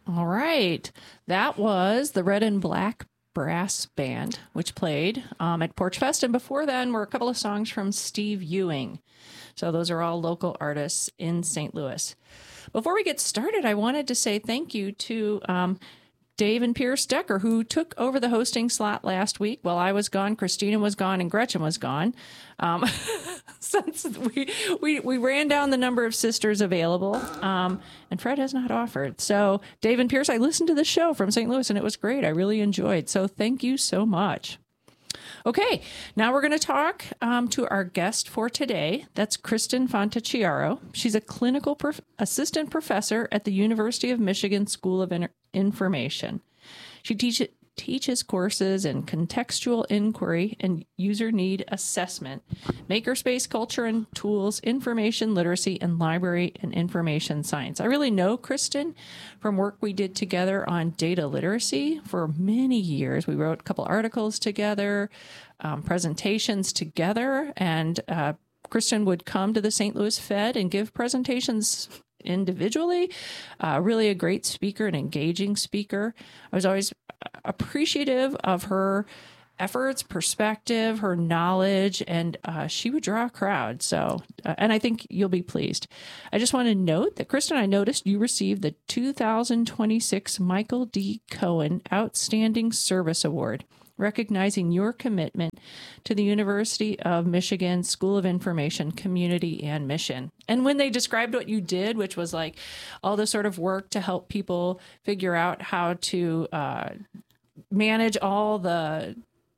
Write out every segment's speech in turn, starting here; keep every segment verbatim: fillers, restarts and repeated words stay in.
All right. That was the Red and Black Brass Band, which played um, at Porch Fest. And before then were a couple of songs from Steve Ewing. So those are all local artists in Saint Louis. Before we get started, I wanted to say thank you to um, Dave and Pierce Decker, who took over the hosting slot last week while I was gone, Christina was gone, and Gretchen was gone. Um, since we, we we ran down the number of sisters available, um, and Fred has not offered. So Dave and Pierce, I listened to the show from Saint Louis, and it was great. I really enjoyed. So thank you so much. Okay, now we're going to talk um, to our guest for today. That's Kristen Fontecchiaro. She's a clinical prof- assistant professor at the University of Michigan School of In- Information. She teach- teaches courses in contextual inquiry and user need assessment, makerspace culture and tools, information literacy, and library and information science. I really know Kristen from work we did together on data literacy for many years. We wrote a couple articles together, um, presentations together, and uh, Kristen would come to the Saint Louis Fed and give presentations individually. Uh, really a great speaker, an engaging speaker. I was always appreciative of her efforts, perspective, her knowledge, and uh, she would draw a crowd. So, uh, and I think you'll be pleased. I just want to note that, Kristen, I noticed you received the two thousand twenty-six Michael D. Cohen Outstanding Service Award, recognizing your commitment to the University of Michigan School of Information, Community, and Mission. And when they described what you did, which was like all the sort of work to help people figure out how to uh, manage all the,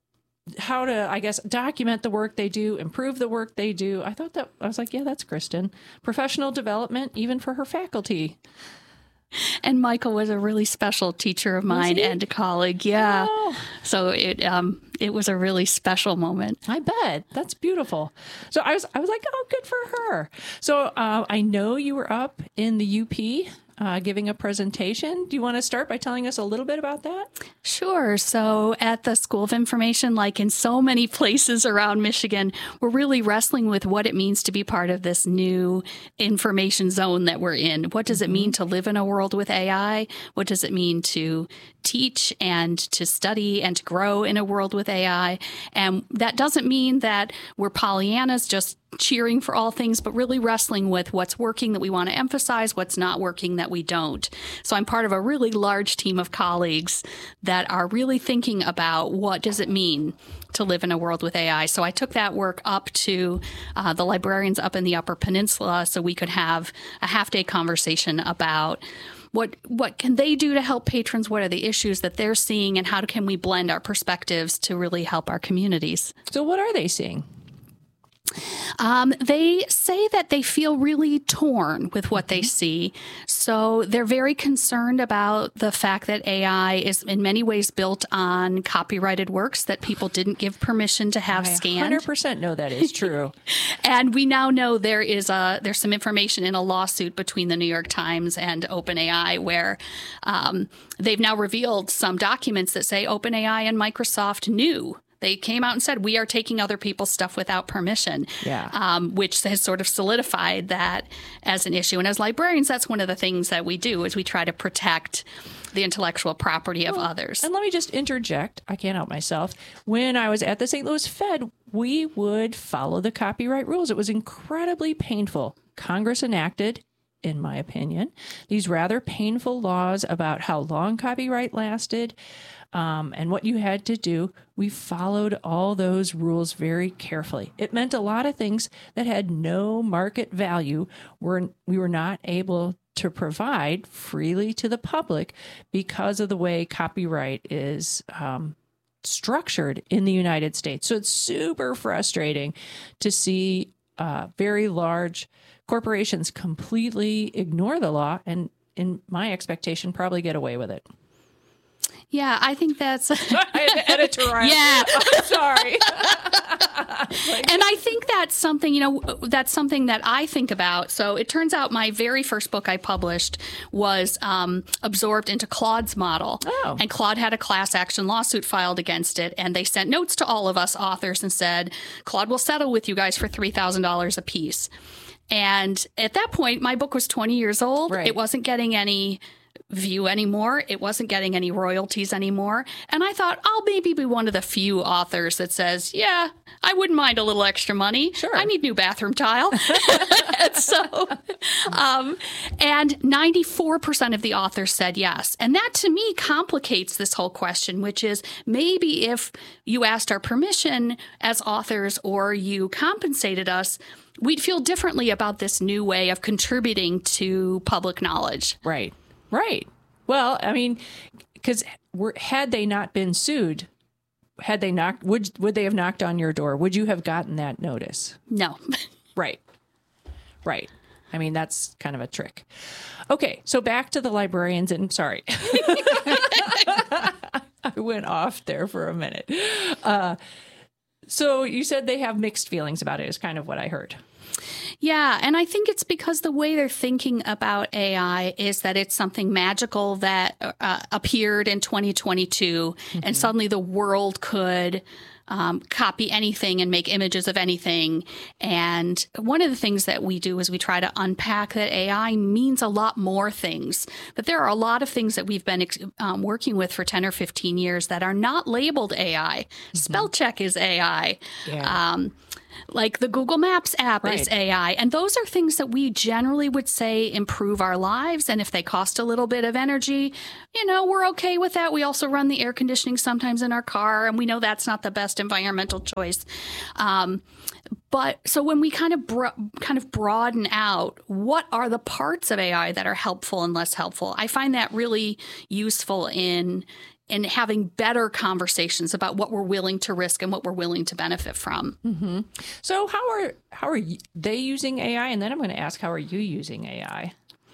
how to, I guess, document the work they do, improve the work they do, I thought that, I was like, yeah, that's Kristen. Professional development, even for her faculty. And Michael was a really special teacher of mine and a colleague. Yeah. Oh. So it um it was a really special moment. I bet. That's beautiful. So I was I was like, oh, good for her. So uh, I know you were up in the U P uh, giving a presentation. Do you want to start by telling us a little bit about that? Sure. So at the School of Information, like in so many places around Michigan, we're really wrestling with what it means to be part of this new information zone that we're in. What does it mean to live in a world with A I? What does it mean to teach and to study and to grow in a world with A I? And that doesn't mean that we're Pollyannas just cheering for all things, but really wrestling with what's working that we want to emphasize, what's not working that we don't. So I'm part of a really large team of colleagues that are really thinking about what does it mean to live in a world with A I. So I took that work up to uh, the librarians up in the Upper Peninsula so we could have a half-day conversation about What what can they do to help patrons? What are the issues that they're seeing? And how can we blend our perspectives to really help our communities? So what are they seeing? Um, they say that they feel really torn with what they see. So they're very concerned about the fact that A I is in many ways built on copyrighted works that people didn't give permission to have I scanned. one hundred percent know that is true. And we now know there is a there's some information in a lawsuit between the New York Times and OpenAI where um, they've now revealed some documents that say OpenAI and Microsoft knew. They came out and said, we are taking other people's stuff without permission, yeah. um, which has sort of solidified that as an issue. And as librarians, that's one of the things that we do is we try to protect the intellectual property of well, others. And let me just interject. I can't help myself. When I was at the Saint Louis Fed, we would follow the copyright rules. It was incredibly painful. Congress enacted, in my opinion, these rather painful laws about how long copyright lasted, Um, and what you had to do. We followed all those rules very carefully. It meant a lot of things that had no market value were we were not able to provide freely to the public because of the way copyright is um, structured in the United States. So it's super frustrating to see uh, very large corporations completely ignore the law and, in my expectation, probably get away with it. Yeah, I think that's... I had to edit her out. Yeah. I'm sorry. Like... And I think that's something, you know, that's something that I think about. So it turns out my very first book I published was um, absorbed into Claude's model. Oh. And Claude had a class action lawsuit filed against it. And they sent notes to all of us authors and said, Claude will settle with you guys for three thousand dollars a piece. And at that point, my book was twenty years old. Right. It wasn't getting any... view anymore. It wasn't getting any royalties anymore. And I thought, I'll maybe be one of the few authors that says, yeah, I wouldn't mind a little extra money. Sure. I need new bathroom tile. and so, um, and ninety-four percent of the authors said yes. And that to me complicates this whole question, which is maybe if you asked our permission as authors or you compensated us, we'd feel differently about this new way of contributing to public knowledge. Right. Right. Well, I mean, because had they not been sued, had they knocked, would would they have knocked on your door? Would you have gotten that notice? No. Right. Right. I mean, that's kind of a trick. Okay, so back to the librarians, and sorry. I went off there for a minute. Uh, so you said they have mixed feelings about it, is kind of what I heard. Yeah, and I think it's because the way they're thinking about A I is that it's something magical that uh, appeared in twenty twenty-two, mm-hmm. and suddenly the world could um, copy anything and make images of anything. And one of the things that we do is we try to unpack that A I means a lot more things. But there are a lot of things that we've been um, working with for ten or fifteen years that are not labeled A I. Mm-hmm. Spell check is A I. Yeah. Um, Like the Google Maps app right. is A I. And those are things that we generally would say improve our lives. And if they cost a little bit of energy, you know, we're okay with that. We also run the air conditioning sometimes in our car, and we know that's not the best environmental choice. Um, but so when we kind of bro- kind of broaden out what are the parts of A I that are helpful and less helpful, I find that really useful in and having better conversations about what we're willing to risk and what we're willing to benefit from. Mm-hmm. So how are how are you, they using A I? And then I'm going to ask, how are you using A I?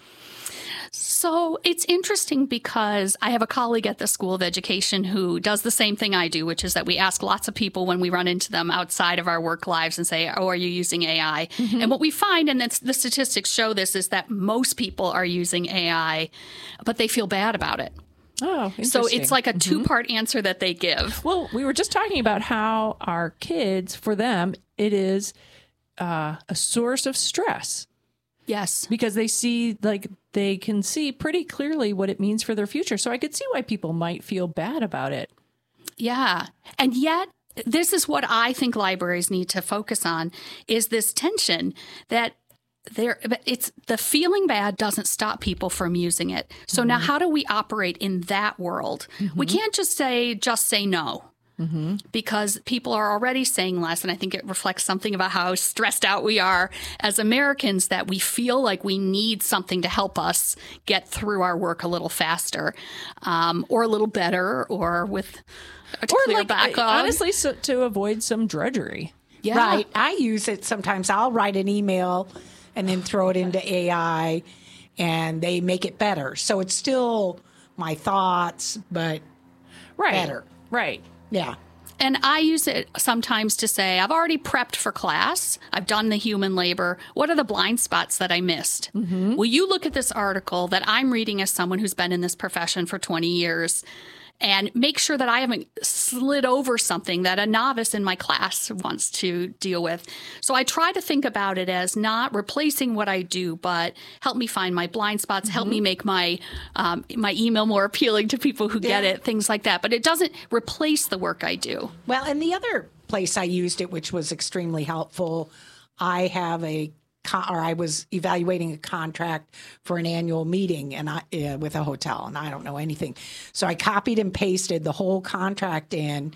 So it's interesting because I have a colleague at the School of Education who does the same thing I do, which is that we ask lots of people when we run into them outside of our work lives and say, oh, are you using A I? Mm-hmm. And what we find, and it's, the statistics show this, is that most people are using A I, but they feel bad about it. Oh, so it's like a two-part mm-hmm. answer that they give. Well, we were just talking about how our kids, for them, it is uh, a source of stress. Yes. Because they see, like, they can see pretty clearly what it means for their future. So I could see why people might feel bad about it. Yeah. And yet, this is what I think libraries need to focus on, is this tension that There, it's the feeling bad doesn't stop people from using it. So mm-hmm. now how do we operate in that world? Mm-hmm. We can't just say, just say no, mm-hmm. because people are already saying less. And I think it reflects something about how stressed out we are as Americans, that we feel like we need something to help us get through our work a little faster, um, or a little better, or with a or clear like, background. Honestly, so, to avoid some drudgery. Yeah. Right. I use it sometimes. I'll write an email and then throw it into A I, and they make it better. So it's still my thoughts, but right. better. Right. Yeah. And I use it sometimes to say, I've already prepped for class. I've done the human labor. What are the blind spots that I missed? Mm-hmm. Will you look at this article that I'm reading as someone who's been in this profession for twenty years and make sure that I haven't slid over something that a novice in my class wants to deal with? So I try to think about it as not replacing what I do, but help me find my blind spots, mm-hmm. help me make my um, my email more appealing to people who get yeah. it, things like that. But it doesn't replace the work I do. Well, and the other place I used it, which was extremely helpful, I have a or I was evaluating a contract for an annual meeting and I, uh, with a hotel, and I don't know anything. So I copied and pasted the whole contract in,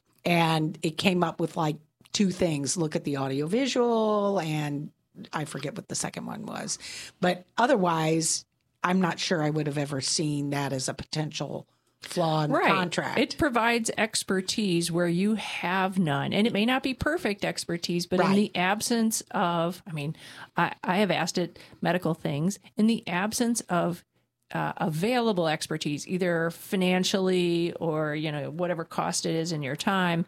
and it came up with like two things. Look at the audiovisual, and I forget what the second one was. But otherwise, I'm not sure I would have ever seen that as a potential flaw in the right. contract. It provides expertise where you have none. And it may not be perfect expertise, but right. in the absence of, I mean, I, I have asked it medical things, in the absence of uh, available expertise, either financially or, you know, whatever cost it is in your time,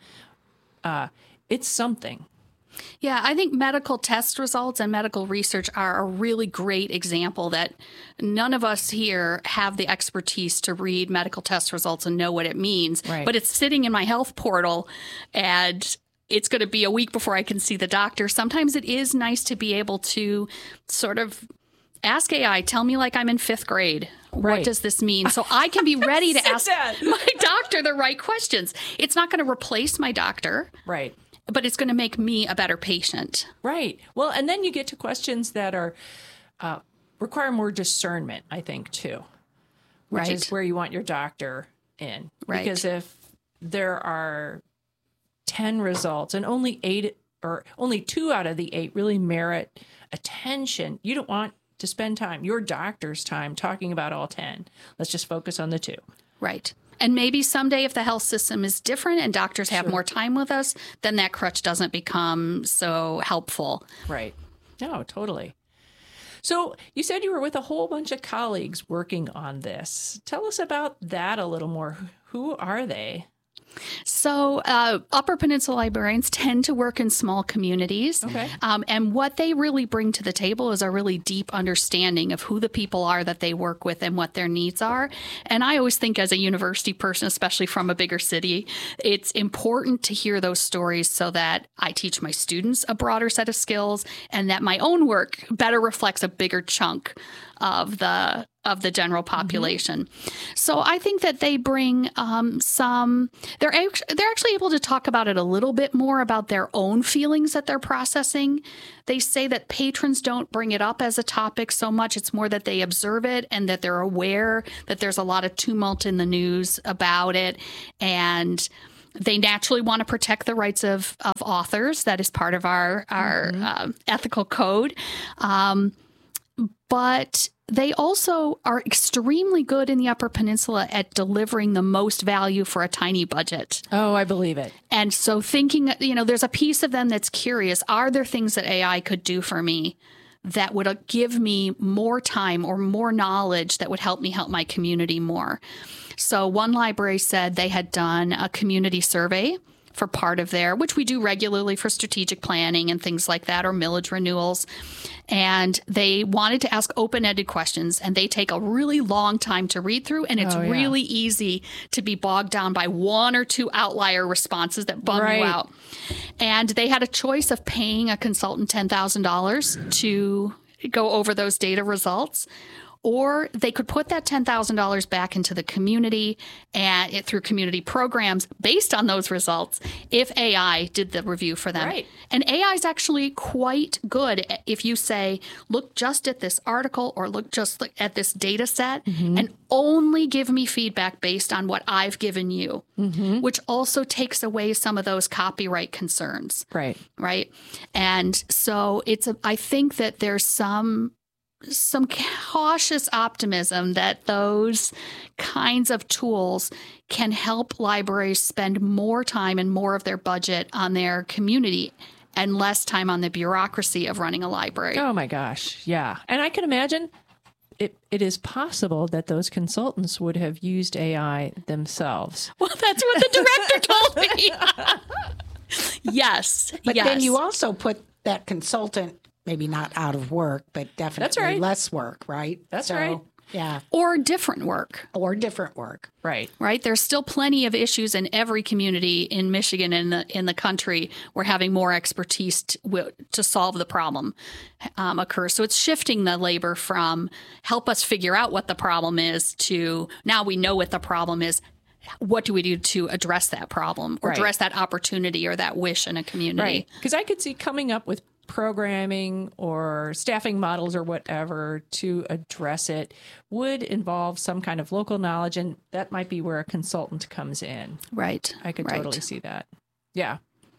uh, it's something. Yeah, I think medical test results and medical research are a really great example that none of us here have the expertise to read medical test results and know what it means. Right. But it's sitting in my health portal, and it's going to be a week before I can see the doctor. Sometimes it is nice to be able to sort of ask A I, tell me like I'm in fifth grade. Right. What does this mean? So I can be ready to ask that. my doctor the right questions. It's not going to replace my doctor, Right. but it's going to make me a better patient. Right. Well, and then you get to questions that are uh, require more discernment, I think, too, which Right. is where you want your doctor in. Right. Because if there are ten results and only eight or only two out of the eight really merit attention, you don't want to spend time, your doctor's time, talking about all ten. Let's just focus on the two. Right. And maybe someday if the health system is different and doctors have Sure. more time with us, then that crutch doesn't become so helpful. Right. No, totally. So you said you were with a whole bunch of colleagues working on this. Tell us about that a little more. Who are they? So uh, Upper Peninsula librarians tend to work in small communities. Okay. Um, and what they really bring to the table is a really deep understanding of who the people are that they work with and what their needs are. And I always think as a university person, especially from a bigger city, it's important to hear those stories so that I teach my students a broader set of skills and that my own work better reflects a bigger chunk of the of the general population. Mm-hmm. So I think that they bring um, some, they're, act- they're actually able to talk about it a little bit more about their own feelings that they're processing. They say that patrons don't bring it up as a topic so much. It's more that they observe it and that they're aware that there's a lot of tumult in the news about it. And they naturally want to protect the rights of, of authors. That is part of our, our mm-hmm. uh, ethical code. Um, but they also are extremely good in the Upper Peninsula at delivering the most value for a tiny budget. Oh, I believe it. And so thinking, you know, there's a piece of them that's curious. Are there things that A I could do for me that would give me more time or more knowledge that would help me help my community more? So one library said they had done a community survey for part of their, which we do regularly for strategic planning and things like that, or millage renewals. And they wanted to ask open-ended questions, and they take a really long time to read through, and it's oh, yeah. really easy to be bogged down by one or two outlier responses that bum right. you out. And they had a choice of paying a consultant ten thousand dollars to go over those data results, or they could put that ten thousand dollars back into the community and it, through community programs based on those results if A I did the review for them. Right. And A I is actually quite good if you say, look just at this article or look just at this data set mm-hmm. and only give me feedback based on what I've given you, mm-hmm. which also takes away some of those copyright concerns. Right. Right. And so it's a, I think that there's some some cautious optimism that those kinds of tools can help libraries spend more time and more of their budget on their community and less time on the bureaucracy of running a library. Oh my gosh. Yeah. And I can imagine it, it is possible that those consultants would have used A I themselves. Well, that's what the director told me. Yes. But yes. then you also put that consultant maybe not out of work, but definitely That's right. less work, right? That's so, right. Yeah. Or different work. Or different work. Right. Right. There's still plenty of issues in every community in Michigan and the in the country where having more expertise to, to solve the problem um, occurs. So it's shifting the labor from help us figure out what the problem is to now we know what the problem is. What do we do to address that problem or right. address that opportunity or that wish in a community? Right. Because I could see coming up with programming or staffing models or whatever to address it would involve some kind of local knowledge, and that might be where a consultant comes in. Right. I could right. totally see that. Yeah.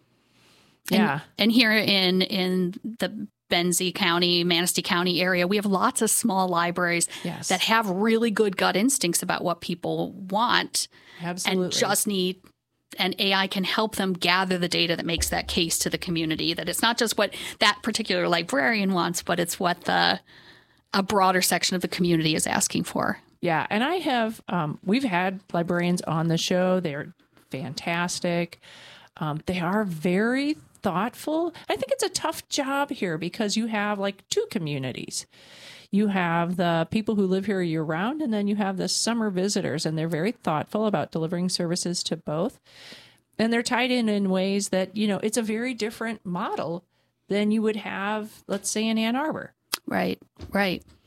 And, Yeah. And here in in the Benzie County, Manistee County area, we have lots of small libraries Yes. that have really good gut instincts about what people want Absolutely. and just need and A I can help them gather the data that makes that case to the community, that it's not just what that particular librarian wants, but it's what the a broader section of the community is asking for. Yeah. And I have, um, we've had librarians on the show. They're fantastic. Um, they are very thoughtful. I think it's a tough job here because you have like two communities. You have the people who live here year round, and then you have the summer visitors, and they're very thoughtful about delivering services to both. And they're tied in in ways that, you know, it's a very different model than you would have, let's say, in Ann Arbor. Right, right.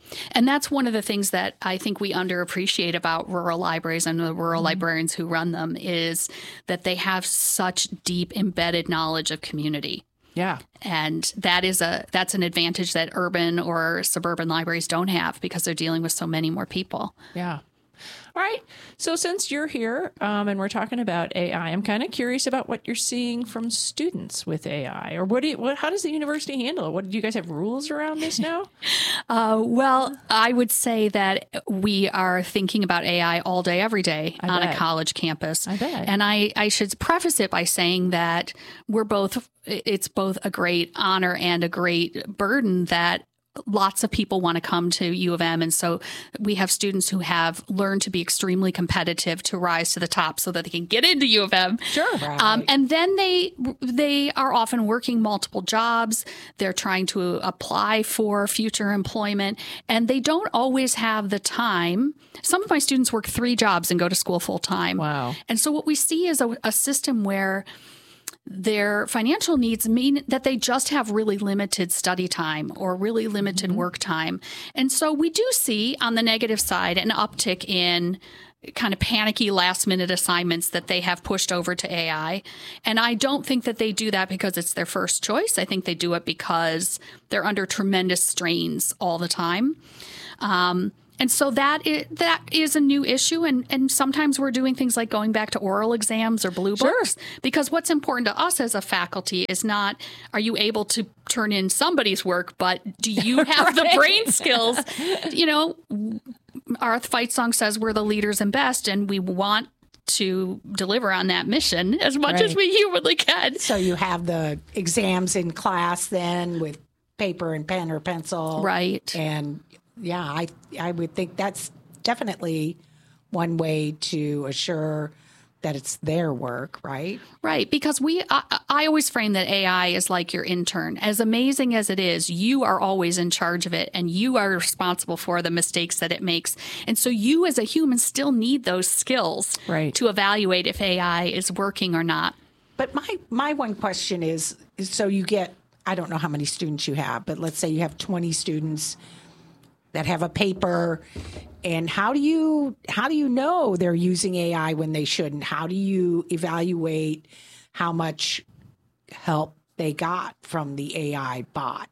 And that's one of the things that I think we underappreciate about rural libraries and the rural mm-hmm. librarians who run them is that they have such deep embedded knowledge of community. Yeah. And that is a that's an advantage that urban or suburban libraries don't have because they're dealing with so many more people. Yeah. All right. So since you're here um, and we're talking about A I, I'm kind of curious about what you're seeing from students with A I, or what do you, what, how does the university handle it? What do you guys have rules around this now? uh, well, I would say that we are thinking about A I all day, every day I on bet. a college campus. I bet. And I, I should preface it by saying that we're both, it's both a great honor and a great burden that lots of people want to come to U of M. And so we have students who have learned to be extremely competitive to rise to the top so that they can get into U of M. Sure. Right. Um, and then they they are often working multiple jobs. They're trying to apply for future employment, and they don't always have the time. Some of my students work three jobs and go to school full time. Wow. And so what we see is a, a system where their financial needs mean that they just have really limited study time or really limited mm-hmm. work time. And so we do see on the negative side an uptick in kind of panicky last minute assignments that they have pushed over to A I. And I don't think that they do that because it's their first choice. I think they do it because they're under tremendous strains all the time. Um, And so that is, that is a new issue. And, and sometimes we're doing things like going back to oral exams or blue books. Sure. Because what's important to us as a faculty is not, are you able to turn in somebody's work, but do you have right. the brain skills? You know, our fight song says we're the leaders and best, and we want to deliver on that mission as much right. as we humanly can. So you have the exams in class then with paper and pen or pencil. Right. And yeah, I I would think that's definitely one way to assure that it's their work, right? Right, because we I, I always frame that A I is like your intern. As amazing as it is, you are always in charge of it, and you are responsible for the mistakes that it makes. And so you as a human still need those skills right. to evaluate if A I is working or not. But my, my one question is, is, so you get, I don't know how many students you have, but let's say you have twenty students that have a paper, and how do you how do you know they're using A I when they shouldn't? How do you evaluate how much help they got from the A I bot?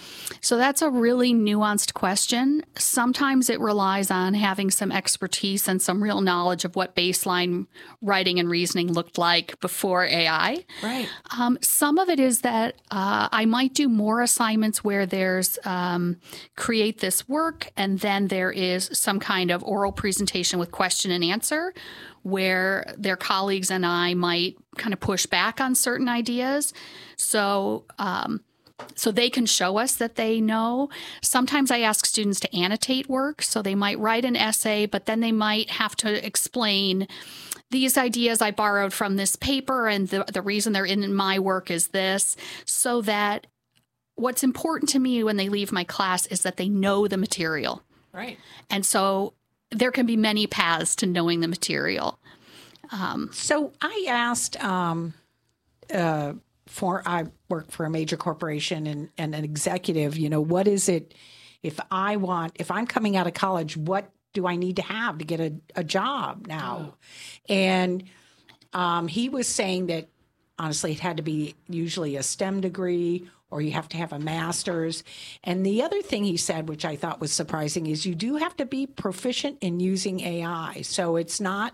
So that's a really nuanced question. Sometimes it relies on having some expertise and some real knowledge of what baseline writing and reasoning looked like before A I. Right. Um, some of it is that uh, I might do more assignments where there's um, create this work, and then there is some kind of oral presentation with question and answer where their colleagues and I might kind of push back on certain ideas. So um So they can show us that they know. Sometimes I ask students to annotate work. So they might write an essay, but then they might have to explain these ideas I borrowed from this paper, and the, the reason they're in my work is this, so that what's important to me when they leave my class is that they know the material. Right. And so there can be many paths to knowing the material. Um, so I asked... Um, uh, For I work for a major corporation and, and an executive, you know, what is it if I want, if I'm coming out of college, what do I need to have to get a, a job now? Oh. And um, he was saying that, honestly, it had to be usually a STEM degree or you have to have a master's. And the other thing he said, which I thought was surprising, is you do have to be proficient in using A I. So it's not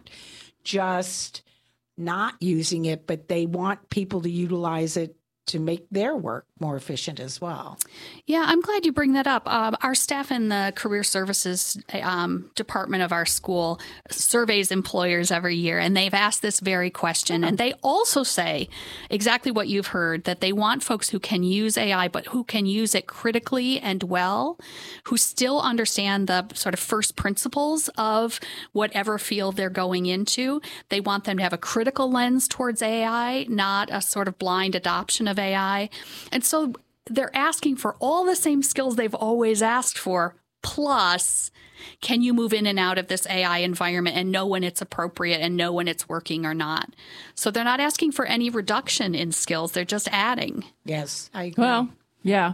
just not using it, but they want people to utilize it to make their work more efficient as well. Yeah, I'm glad you bring that up. Um, our staff in the career services um, department of our school surveys employers every year, and they've asked this very question. And they also say exactly what you've heard, that they want folks who can use A I, but who can use it critically and well, who still understand the sort of first principles of whatever field they're going into. They want them to have a critical lens towards A I, not a sort of blind adoption of A I. And so they're asking for all the same skills they've always asked for, plus can you move in and out of this A I environment and know when it's appropriate and know when it's working or not. So they're not asking for any reduction in skills. They're just adding. Yes, I agree. Well, yeah.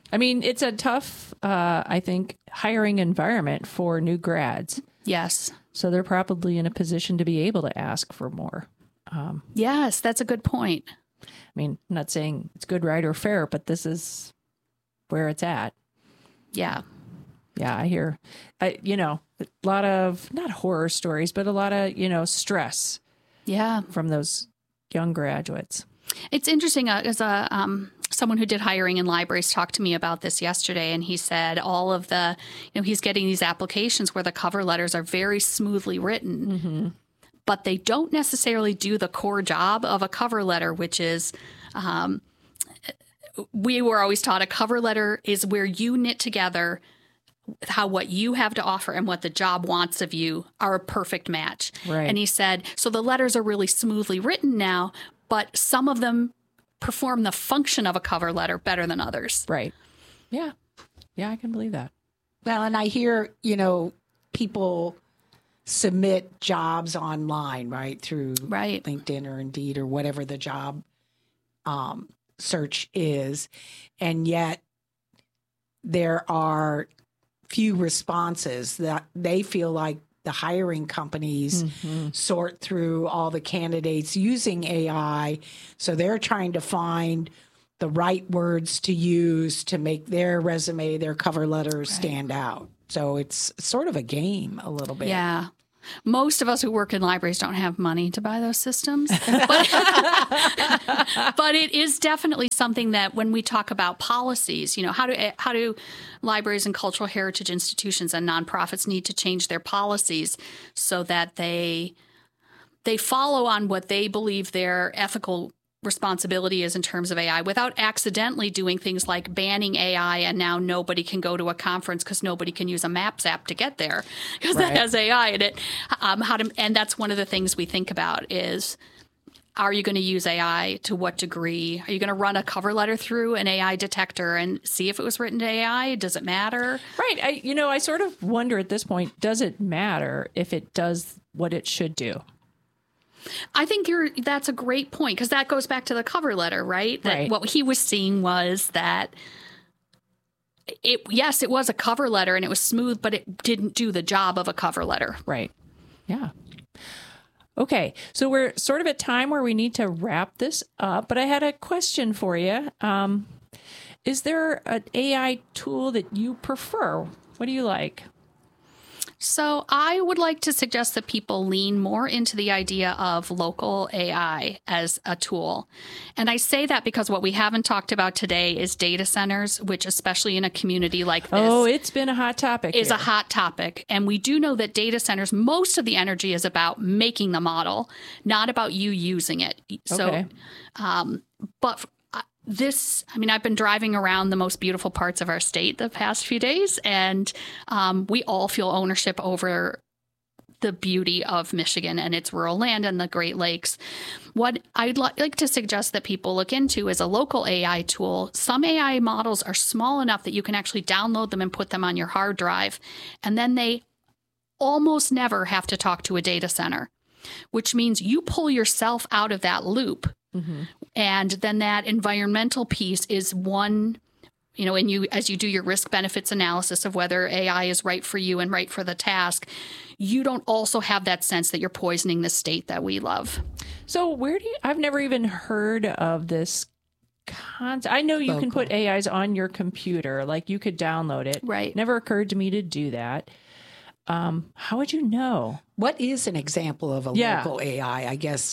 I mean, it's a tough, uh, I think, hiring environment for new grads. Yes. So they're probably in a position to be able to ask for more. Um, yes, that's a good point. I mean, I'm not saying it's good, right, or fair, but this is where it's at. Yeah. Yeah, I hear, I, you know, a lot of, not horror stories, but a lot of, you know, stress. Yeah. From those young graduates. It's interesting. Uh, as a um, someone who did hiring in libraries talked to me about this yesterday, and he said all of the, you know, he's getting these applications where the cover letters are very smoothly written, mm-hmm. but they don't necessarily do the core job of a cover letter, which is, um, we were always taught a cover letter is where you knit together how what you have to offer and what the job wants of you are a perfect match. Right. And he said, so the letters are really smoothly written now, but some of them perform the function of a cover letter better than others. Right. Yeah. Yeah, I can believe that. Well, and I hear, you know, people submit jobs online, right, through right. LinkedIn or Indeed or whatever the job um, search is. And yet there are few responses that they feel like the hiring companies mm-hmm. sort through all the candidates using A I. So they're trying to find the right words to use to make their resume, their cover letter right. stand out. So it's sort of a game a little bit. Yeah. Most of us who work in libraries don't have money to buy those systems. But, but it is definitely something that when we talk about policies, you know, how do how do libraries and cultural heritage institutions and nonprofits need to change their policies so that they they follow on what they believe their ethical responsibility is in terms of A I without accidentally doing things like banning A I and now nobody can go to a conference because nobody can use a Maps app to get there because right. that has A I in it. Um, how to, and that's one of the things we think about is, are you going to use A I? To what degree? Are you going to run a cover letter through an A I detector and see if it was written to A I? Does it matter? Right. I, you know, I sort of wonder at this point, does it matter if it does what it should do? I think you're. That's a great point because that goes back to the cover letter, right? That right. What he was seeing was that it. Yes, it was a cover letter and it was smooth, but it didn't do the job of a cover letter. Right. Yeah. Okay. So we're sort of at time where we need to wrap this up. But I had a question for you. Um, is there an A I tool that you prefer? What do you like? So I would like to suggest that people lean more into the idea of local A I as a tool. And I say that because what we haven't talked about today is data centers, which especially in a community like this. Oh, it's been a hot topic. Is here. a hot topic. And we do know that data centers, most of the energy is about making the model, not about you using it. So, okay. um, but This, I mean, I've been driving around the most beautiful parts of our state the past few days, and um, we all feel ownership over the beauty of Michigan and its rural land and the Great Lakes. What I'd li- like to suggest that people look into is a local A I tool. Some A I models are small enough that you can actually download them and put them on your hard drive, and then they almost never have to talk to a data center, which means you pull yourself out of that loop. Mm-hmm. And then that environmental piece is one, you know, and you, as you do your risk benefits analysis of whether A I is right for you and right for the task, you don't also have that sense that you're poisoning the state that we love. So where do you, I've never even heard of this concept. I know you Local. can put A Is on your computer, like you could download it. Right. Never occurred to me to do that. Um, how would you know? What is an example of a Yeah. local A I, I guess?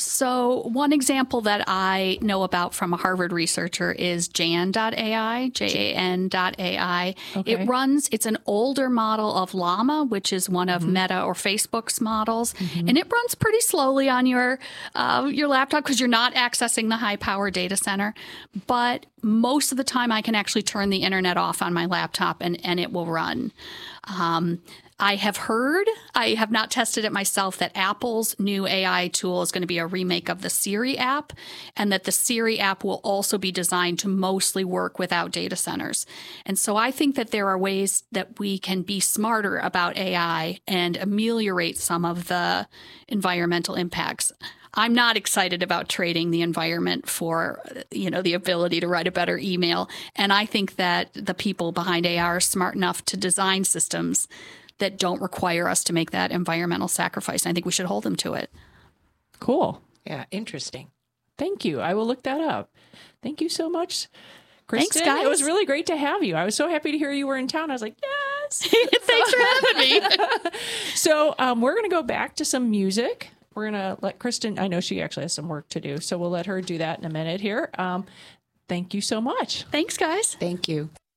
So one example that I know about from a Harvard researcher is Jan dot A I, J A N dot A I. Okay. It runs, it's an older model of Llama, which is one of mm-hmm. Meta or Facebook's models. Mm-hmm. And it runs pretty slowly on your, uh, your laptop because you're not accessing the high power data center. But most of the time I can actually turn the internet off on my laptop and, and it will run. Um, I have heard, I have not tested it myself, that Apple's new A I tool is going to be a remake of the Siri app, and that the Siri app will also be designed to mostly work without data centers. And so I think that there are ways that we can be smarter about A I and ameliorate some of the environmental impacts. I'm not excited about trading the environment for, you know, the ability to write a better email. And I think that the people behind A R are smart enough to design systems that don't require us to make that environmental sacrifice. I think we should hold them to it. Cool. Yeah, interesting. Thank you. I will look that up. Thank you so much, Kristen. Thanks, guys. It was really great to have you. I was so happy to hear you were in town. I was like, yes. Thanks for having me. So um, we're going to go back to some music. We're going to let Kristen, I know she actually has some work to do, so we'll let her do that in a minute here. Um, thank you so much. Thanks, guys. Thank you.